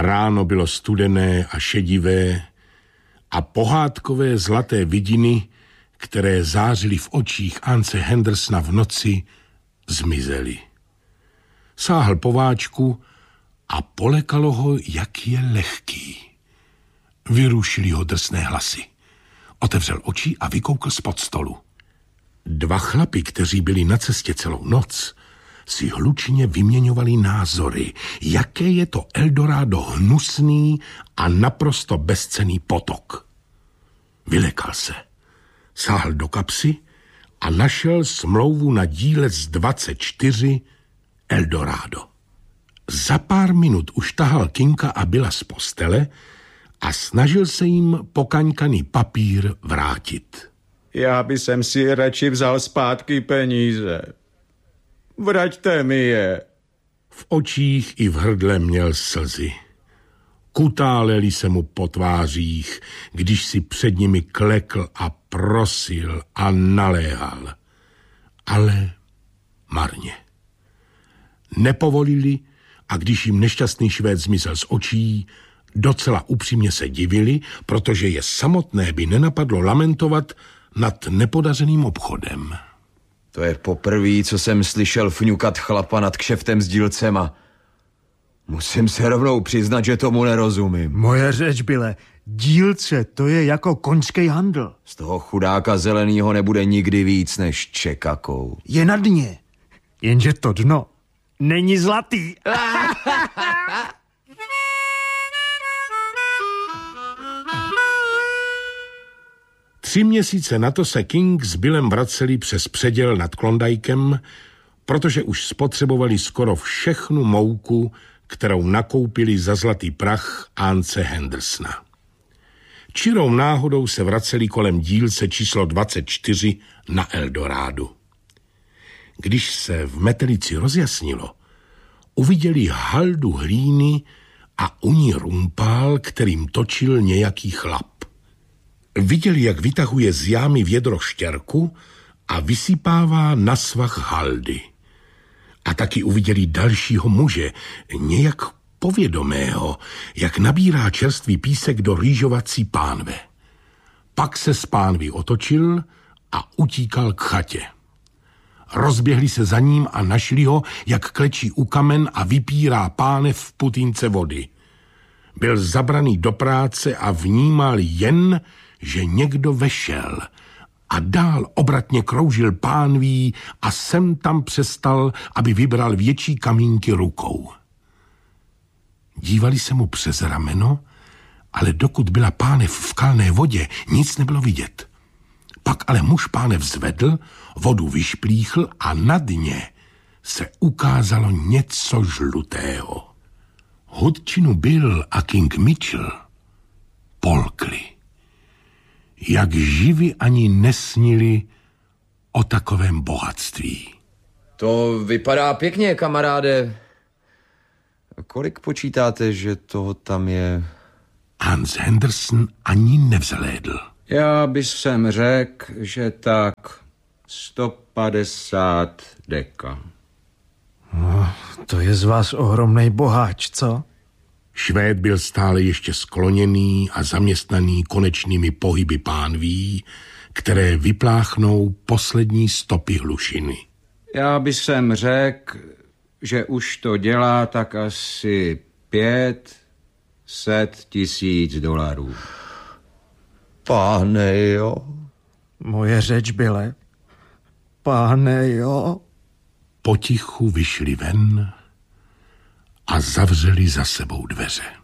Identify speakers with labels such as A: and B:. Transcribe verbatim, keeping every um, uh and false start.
A: Ráno bylo studené a šedivé a pohádkové zlaté vidiny, které zářily v očích Anse Hendersona v noci, zmizely. Sáhl po váčku a polekalo ho, jak je lehký. Vyrušili ho drsné hlasy. Otevřel oči a vykoukl spod stolu. Dva chlapi, kteří byli na cestě celou noc, si hlučně vyměňovali názory, jaké je to Eldorado hnusný a naprosto bezcenný potok. Vylekal se. Sáhl do kapsy a našel smlouvu na dílec dvacet čtyři Eldorado. Za pár minut už tahal Kinka a Billa z postele a snažil se jim pokaňkaný papír vrátit.
B: Já by jsem si radši vzal zpátky peníze. Vraťte mi je.
A: V očích i v hrdle měl slzy. Kutáleli se mu po tvářích, když si před nimi klekl a prosil a naléhal. Ale marně. Nepovolili a když jim nešťastný Švéd zmizel z očí, docela upřímně se divili, protože je samotné by nenapadlo lamentovat nad nepodařeným obchodem.
C: To je poprvé, co jsem slyšel fňukat chlapa nad kšeftem s dílcema. Musím se rovnou přiznat, že tomu nerozumím.
D: Moje řeč, Bille, dílce to je jako koňský handl.
C: Z toho chudáka zelenýho nebude nikdy víc než čekakou.
D: Je na dně, jenže to dno není zlatý.
A: Tři měsíce na to se King s Billem vraceli přes předěl nad Klondajkem, protože už spotřebovali skoro všechnu mouku, kterou nakoupili za zlatý prach Anse Hendersona. Čirou náhodou se vraceli kolem dílce číslo dvacet čtyři na Eldorádu. Když se v metelici rozjasnilo, uviděli haldu hlíny a u ní rumpál, kterým točil nějaký chlap. Viděli, jak vytahuje z jámy vědro štěrku a vysypává na svah haldy. A taky uviděli dalšího muže, nějak povědomého, jak nabírá čerstvý písek do rýžovací pánve. Pak se z pánvy otočil a utíkal k chatě. Rozběhli se za ním a našli ho, jak klečí u kamen a vypírá pánev v putínce vody. Byl zabraný do práce a vnímal jen, že někdo vešel a dál obratně kroužil pánví a sem tam přestal, aby vybral větší kamínky rukou. Dívali se mu přes rameno, ale dokud byla pánev v kalné vodě, nic nebylo vidět. Pak ale muž pánev zvedl, vodu vyšplíchl a na dně se ukázalo něco žlutého. Hudčinu Bill a King Mitchell polkli. Jak živi ani nesnili o takovém bohatství.
C: To vypadá pěkně, kamaráde. Kolik počítáte, že toho tam je?
A: Hans Henderson ani nevzhlédl.
B: Já bych sem řekl, že tak sto padesát deka.
D: No, to je z vás ohromnej boháč, co?
A: Švéd byl stále ještě skloněný a zaměstnaný konečnými pohyby pánví, které vypláchnou poslední stopy hlušiny.
B: Já bych sem řekl, že už to dělá tak asi pět set tisíc dolarů.
C: Páne jo.
D: Moje řeč, Bille. Páne jo.
A: Potichu vyšli ven a zavřeli za sebou dveře.